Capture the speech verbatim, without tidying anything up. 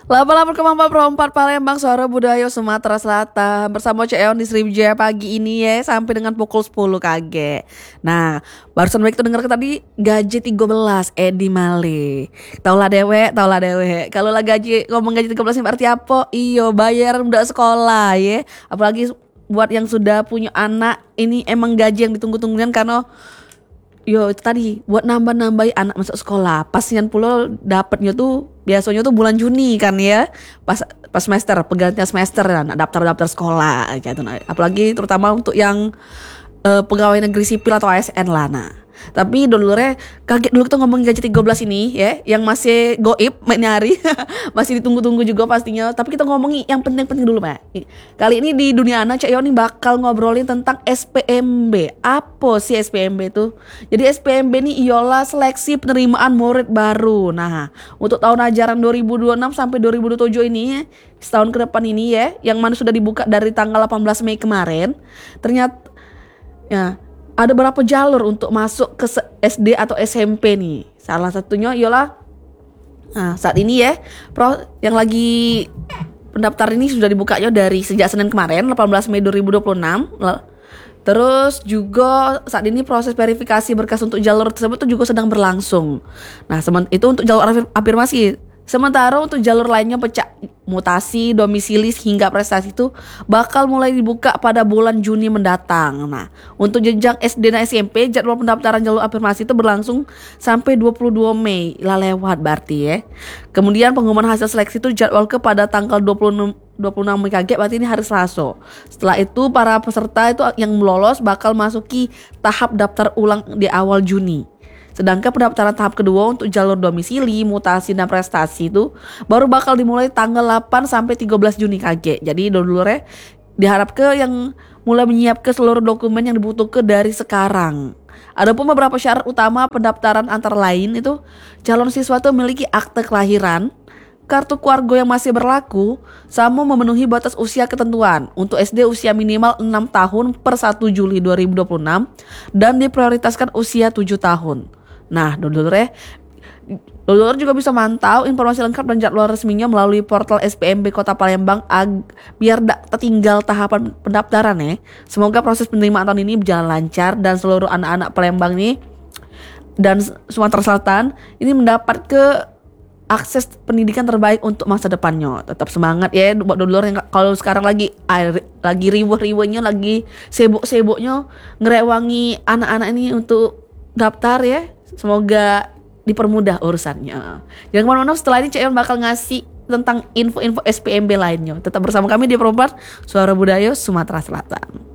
Laba-laba Kemampa Perempat Palembang, Suara Budaya Sumatera Selatan. Bersama Cek Eon di Sriwijaya pagi ini ya, sampai dengan pukul sepuluh kage. Nah, barusan baik itu denger tadi gaji tiga belas Edi Male. Taulah dewek, taulah dewek. Kalau lah gaji ngomong gaji tiga belas ini berarti apa? Iyo, bayar udah sekolah ya. Apalagi buat yang sudah punya anak, ini emang gaji yang ditunggu-tungguan karena yo itu tadi buat nambah-nambahin anak masuk sekolah. Pastian pula dapatnya tuh biasanya tuh bulan Juni kan ya. Pas pas semester, pergantian semester kan, daftar-daftar sekolah gitu. Nah, apalagi terutama untuk yang uh, pegawai negeri sipil atau A S N lah. Nah, tapi dulu-dulu kaget dulu kita ngomong gaji tiga belas ini ya, yang masih goib nyari, masih ditunggu-tunggu juga pastinya. Tapi kita ngomongin yang penting-penting dulu, Pak. Kali ini di Dunia Anak Cak Yoni bakal ngobrolin tentang S P M B. Apa sih S P M B itu? Jadi S P M B ini ialah seleksi penerimaan murid baru. Nah, untuk tahun ajaran dua ribu dua puluh enam sampai dua ribu dua puluh tujuh ini, setahun ke depan ini ya, yang mana sudah dibuka dari tanggal delapan belas Mei kemarin. Ternyata ya ada beberapa jalur untuk masuk ke S D atau S M P nih. Salah satunya ialah nah, saat ini ya, pro, yang lagi pendaftar ini sudah dibukanya dari sejak Senin kemarin delapan belas Mei dua ribu dua puluh enam. Terus juga saat ini proses verifikasi berkas untuk jalur tersebut itu juga sedang berlangsung. Nah, itu untuk jalur afirmasi. Sementara untuk jalur lainnya pecah mutasi, domisili hingga prestasi itu bakal mulai dibuka pada bulan Juni mendatang. Nah, untuk jenjang S D dan S M P jadwal pendaftaran jalur afirmasi itu berlangsung sampai dua puluh dua Mei lah lewat berarti ya. Kemudian pengumuman hasil seleksi itu jadwal ke pada tanggal dua puluh enam Mei kage, berarti ini hari Selasa. Setelah itu para peserta itu yang lolos bakal masuki tahap daftar ulang di awal Juni. Sedangkan pendaftaran tahap kedua untuk jalur domisili, mutasi dan prestasi itu baru bakal dimulai tanggal delapan sampai tiga belas Juni kage. Jadi dulu ya diharap ke yang mulai menyiapkan seluruh dokumen yang dibutuhkan dari sekarang. Adapun beberapa syarat utama pendaftaran antara lain itu calon siswa itu memiliki akte kelahiran, kartu keluarga yang masih berlaku, sama memenuhi batas usia ketentuan. Untuk S D usia minimal enam tahun per satu Juli dua ribu dua puluh enam dan diprioritaskan usia tujuh tahun. Nah, dulur ya, dulur juga bisa mantau informasi lengkap dan jadwal resminya melalui portal S P M B Kota Palembang ag- biar tak tertinggal tahapan pendaftaran ya. Semoga proses penerimaan tahun ini berjalan lancar dan seluruh anak-anak Palembang ini dan Sumatera Selatan ini mendapat ke akses pendidikan terbaik untuk masa depannya. Tetap semangat ya buat dulur yang kalau sekarang lagi air, lagi riuh-riuhnya, lagi sibuk-sibuknya ngerewangi anak-anak ini untuk daftar ya. Semoga dipermudah urusannya. Jangan kemana-mana, setelah ini Cek Eon bakal ngasih tentang info-info S P M B lainnya. Tetap bersama kami di Perempat Suara Budaya Sumatera Selatan.